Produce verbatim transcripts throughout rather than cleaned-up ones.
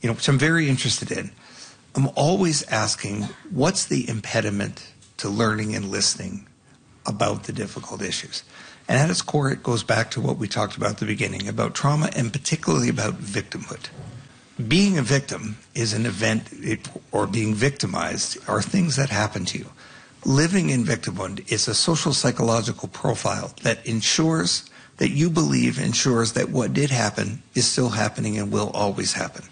you know, which I'm very interested in. I'm always asking, what's the impediment to learning and listening about the difficult issues? And at its core, it goes back to what we talked about at the beginning, about trauma and particularly about victimhood. Being a victim is an event, it, or being victimized are things that happen to you. Living in victimhood is a social psychological profile that ensures that you believe ensures that what did happen is still happening and will always happen.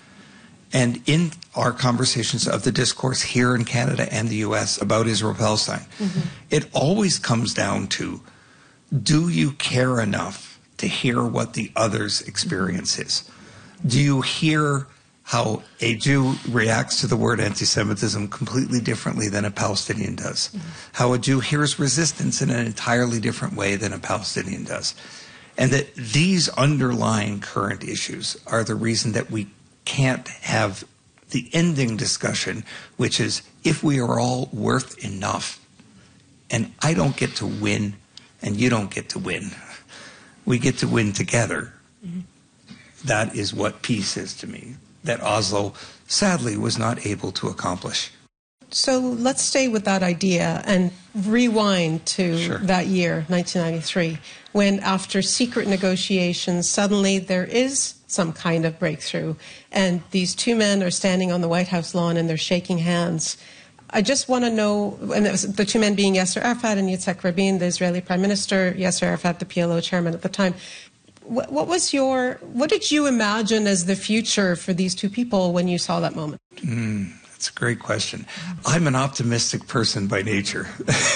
And in our conversations of the discourse here in Canada and the U S about Israel-Palestine, mm-hmm. it always comes down to, do you care enough to hear what the other's experience is? Do you hear how a Jew reacts to the word anti-Semitism completely differently than a Palestinian does? Mm-hmm. How a Jew hears resistance in an entirely different way than a Palestinian does? And that these underlying current issues are the reason that we can't have the ending discussion, which is, if we are all worth enough, and I don't get to win and you don't get to win, we get to win together. Mm-hmm. That is what peace is to me, that Oslo sadly was not able to accomplish. So let's stay with that idea and rewind to Sure. that year, nineteen ninety-three, when after secret negotiations, suddenly there is some kind of breakthrough, and these two men are standing on the White House lawn and they're shaking hands. I just want to know, and it was the two men being Yasser Arafat and Yitzhak Rabin, the Israeli Prime Minister, Yasser Arafat, the P L O chairman at the time. What, what was your, what did you imagine as the future for these two people when you saw that moment? Mm, that's a great question. I'm an optimistic person by nature.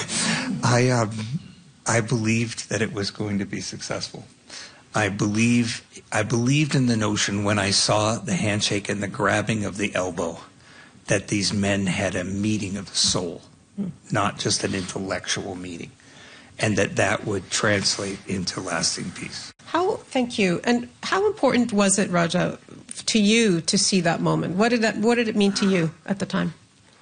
I, um, I believed that it was going to be successful. I believe, I believed in the notion when I saw the handshake and the grabbing of the elbow that these men had a meeting of the soul, mm. not just an intellectual meeting, and that that would translate into lasting peace. How, thank you. And how important was it, Raja, to you to see that moment? What did that, what did it mean to you at the time?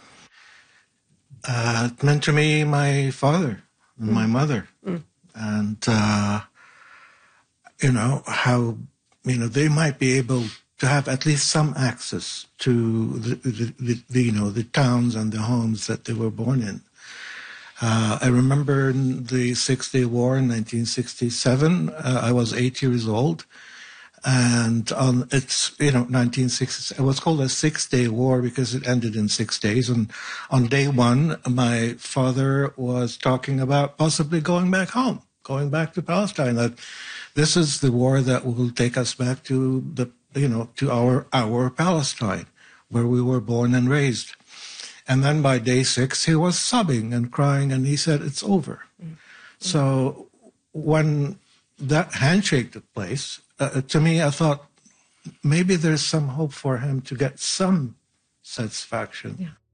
Uh, it meant to me my father and mm. my mother. Mm. And, uh, you know, how, you know, they might be able to have at least some access to the, the, the, the you know, the towns and the homes that they were born in. Uh, I remember in the Six-Day War in nineteen sixty-seven, uh, I was eight years old, and on it's, you know, nineteen sixty, it was called a Six-Day War because it ended in six days. And on day one, my father was talking about possibly going back home, going back to Palestine, that this is the war that will take us back to the, you know, to our, our Palestine, where we were born and raised. And then by day six, he was sobbing and crying, and he said, it's over. Mm-hmm. So when that handshake took place, uh, to me, I thought maybe there's some hope for him to get some satisfaction. Yeah.